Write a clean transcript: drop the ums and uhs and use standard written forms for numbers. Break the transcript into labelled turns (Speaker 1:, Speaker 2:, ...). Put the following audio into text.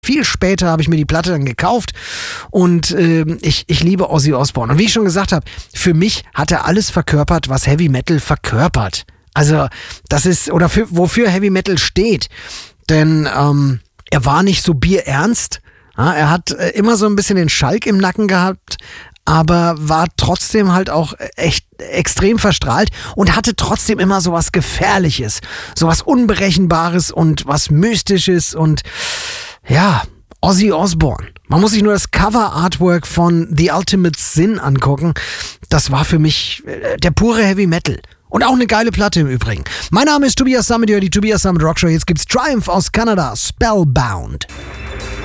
Speaker 1: Viel später habe ich mir die Platte dann gekauft und ich liebe Ozzy Osbourne. Und wie ich schon gesagt habe, für mich hat er alles verkörpert, was Heavy Metal verkörpert. Also das ist, oder wofür Heavy Metal steht. Denn er war nicht so bierernst. Ja, er hat immer so ein bisschen den Schalk im Nacken gehabt, aber war trotzdem halt auch echt extrem verstrahlt und hatte trotzdem immer so was Gefährliches, so was Unberechenbares und was Mystisches und ja, Ozzy Osbourne. Man muss sich nur das Cover-Artwork von The Ultimate Sin angucken. Das war für mich der pure Heavy Metal. Und auch eine geile Platte im Übrigen. Mein Name ist Tobias Sammet, die Tobias Sammet Rock Show. Jetzt gibt's Triumph aus Kanada, Spellbound.